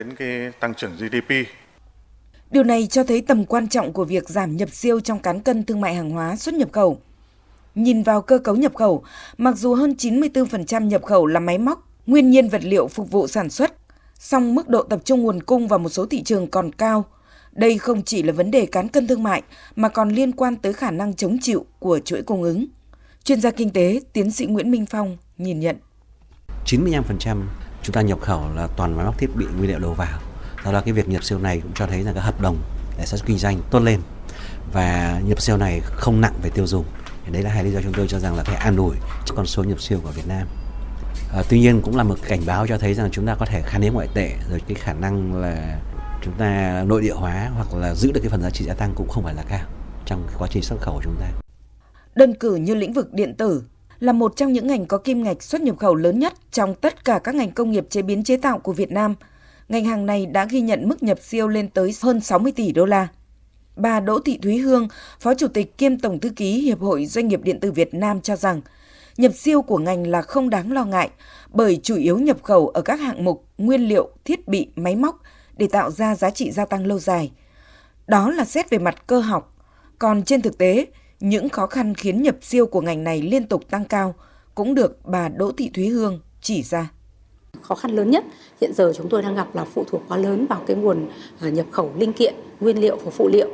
Đến cái tăng trưởng GDP. Điều này cho thấy tầm quan trọng của việc giảm nhập siêu trong cán cân thương mại hàng hóa xuất nhập khẩu. Nhìn vào cơ cấu nhập khẩu, mặc dù hơn 94% nhập khẩu là máy móc, nguyên nhiên vật liệu phục vụ sản xuất, song mức độ tập trung nguồn cung vào một số thị trường còn cao. Đây không chỉ là vấn đề cán cân thương mại mà còn liên quan tới khả năng chống chịu của chuỗi cung ứng. Chuyên gia kinh tế, tiến sĩ Nguyễn Minh Phong nhìn nhận. 95% chúng ta nhập khẩu là toàn máy móc thiết bị nguyên liệu đầu vào. Do đó cái việc nhập siêu này cũng cho thấy là cái hợp đồng để sản xuất kinh doanh tốt lên và nhập siêu này không nặng về tiêu dùng. Đấy là hai lý do chúng tôi cho rằng là phải an ủi cho con số nhập siêu của Việt Nam. Tuy nhiên cũng là một cảnh báo cho thấy rằng chúng ta có thể khan hiếm ngoại tệ, rồi cái khả năng là chúng ta nội địa hóa hoặc là giữ được cái phần giá trị gia tăng cũng không phải là cao trong quá trình xuất khẩu của chúng ta. Đơn cử như lĩnh vực điện tử là một trong những ngành có kim ngạch xuất nhập khẩu lớn nhất trong tất cả các ngành công nghiệp chế biến chế tạo của Việt Nam. Ngành hàng này đã ghi nhận mức nhập siêu lên tới hơn 60 tỷ đô la. Bà Đỗ Thị Thúy Hương, Phó Chủ tịch kiêm Tổng thư ký Hiệp hội Doanh nghiệp Điện tử Việt Nam cho rằng, nhập siêu của ngành là không đáng lo ngại bởi chủ yếu nhập khẩu ở các hạng mục nguyên liệu, thiết bị, máy móc để tạo ra giá trị gia tăng lâu dài. Đó là xét về mặt cơ học. Còn trên thực tế, những khó khăn khiến nhập siêu của ngành này liên tục tăng cao cũng được bà Đỗ Thị Thúy Hương chỉ ra. Khó khăn lớn nhất hiện giờ chúng tôi đang gặp là phụ thuộc quá lớn vào cái nguồn nhập khẩu linh kiện, nguyên liệu và phụ liệu.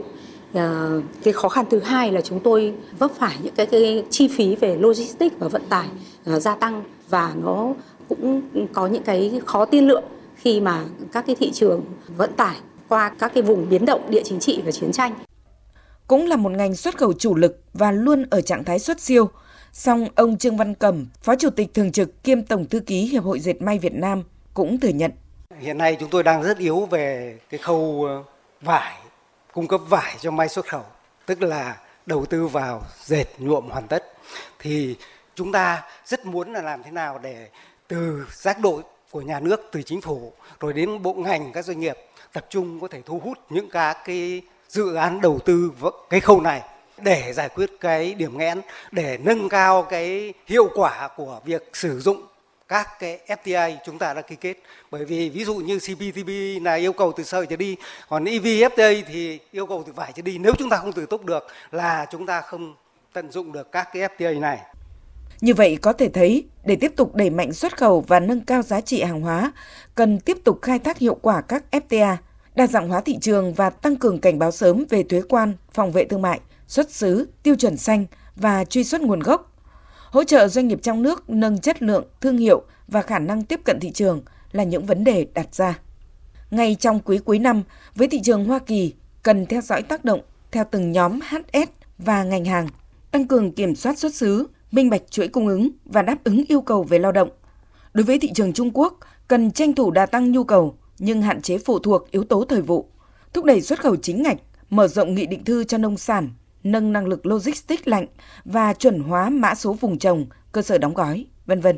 Cái khó khăn thứ hai là chúng tôi vấp phải những cái chi phí về logistics và vận tải gia tăng và nó cũng có những cái khó tiên lượng khi mà các cái thị trường vận tải qua các cái vùng biến động địa chính trị và chiến tranh. Cũng là một ngành xuất khẩu chủ lực và luôn ở trạng thái xuất siêu. Song ông Trương Văn Cẩm, Phó Chủ tịch Thường trực kiêm Tổng thư ký Hiệp hội Dệt may Việt Nam cũng thừa nhận. Hiện nay chúng tôi đang rất yếu về cái khâu vải, cung cấp vải cho may xuất khẩu, tức là đầu tư vào dệt nhuộm hoàn tất. Thì chúng ta rất muốn là làm thế nào để từ giác độ của nhà nước, từ chính phủ, rồi đến bộ ngành, các doanh nghiệp tập trung có thể thu hút những các cái dự án đầu tư vào cái khâu này để giải quyết cái điểm nghẽn, để nâng cao cái hiệu quả của việc sử dụng các cái FTA chúng ta đã ký kết. Bởi vì ví dụ như CPTPP là yêu cầu từ sợi trở đi, còn EVFTA thì yêu cầu từ vải trở đi. Nếu chúng ta không tự túc được là chúng ta không tận dụng được các cái FTA này. Như vậy có thể thấy, để tiếp tục đẩy mạnh xuất khẩu và nâng cao giá trị hàng hóa, cần tiếp tục khai thác hiệu quả các FTA, đa dạng hóa thị trường và tăng cường cảnh báo sớm về thuế quan, phòng vệ thương mại, xuất xứ, tiêu chuẩn xanh và truy xuất nguồn gốc. Hỗ trợ doanh nghiệp trong nước nâng chất lượng, thương hiệu và khả năng tiếp cận thị trường là những vấn đề đặt ra. Ngay trong quý cuối năm, với thị trường Hoa Kỳ, cần theo dõi tác động theo từng nhóm HS và ngành hàng, tăng cường kiểm soát xuất xứ, minh bạch chuỗi cung ứng và đáp ứng yêu cầu về lao động. Đối với thị trường Trung Quốc, cần tranh thủ đà tăng nhu cầu nhưng hạn chế phụ thuộc yếu tố thời vụ, thúc đẩy xuất khẩu chính ngạch, mở rộng nghị định thư cho nông sản, nâng năng lực logistics lạnh và chuẩn hóa mã số vùng trồng, cơ sở đóng gói, v.v.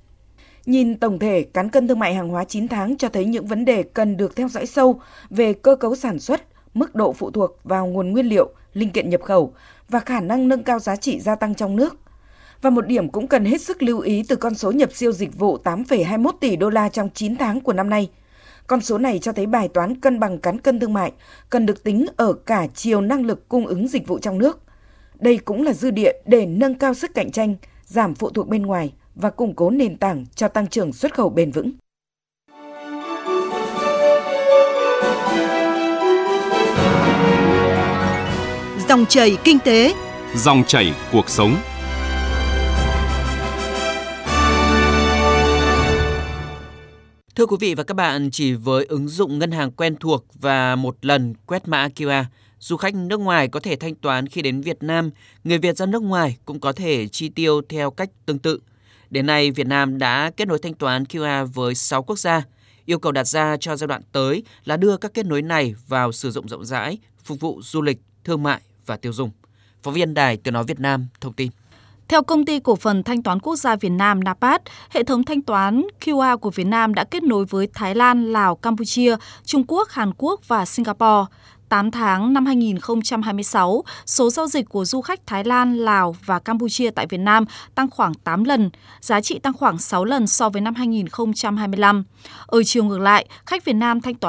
Nhìn tổng thể, cán cân thương mại hàng hóa 9 tháng cho thấy những vấn đề cần được theo dõi sâu về cơ cấu sản xuất, mức độ phụ thuộc vào nguồn nguyên liệu, linh kiện nhập khẩu và khả năng nâng cao giá trị gia tăng trong nước. Và một điểm cũng cần hết sức lưu ý từ con số nhập siêu dịch vụ 8,21 tỷ đô la trong 9 tháng của năm nay. Con số này cho thấy bài toán cân bằng cán cân thương mại cần được tính ở cả chiều năng lực cung ứng dịch vụ trong nước. Đây cũng là dư địa để nâng cao sức cạnh tranh, giảm phụ thuộc bên ngoài và củng cố nền tảng cho tăng trưởng xuất khẩu bền vững. Dòng chảy kinh tế, dòng chảy cuộc sống. Thưa quý vị và các bạn, chỉ với ứng dụng ngân hàng quen thuộc và một lần quét mã QR, du khách nước ngoài có thể thanh toán khi đến Việt Nam, người Việt ra nước ngoài cũng có thể chi tiêu theo cách tương tự. Đến nay, Việt Nam đã kết nối thanh toán QR với 6 quốc gia. Yêu cầu đặt ra cho giai đoạn tới là đưa các kết nối này vào sử dụng rộng rãi, phục vụ du lịch, thương mại và tiêu dùng. Phóng viên Đài Tiếng nói Việt Nam thông tin. Theo Công ty Cổ phần Thanh toán Quốc gia Việt Nam NAPAT, hệ thống thanh toán QR của Việt Nam đã kết nối với Thái Lan, Lào, Campuchia, Trung Quốc, Hàn Quốc và Singapore. 8 tháng năm 2026, số giao dịch của du khách Thái Lan, Lào và Campuchia tại Việt Nam tăng khoảng 8 lần, giá trị tăng khoảng 6 lần so với năm 2025. Ở chiều ngược lại, khách Việt Nam thanh toán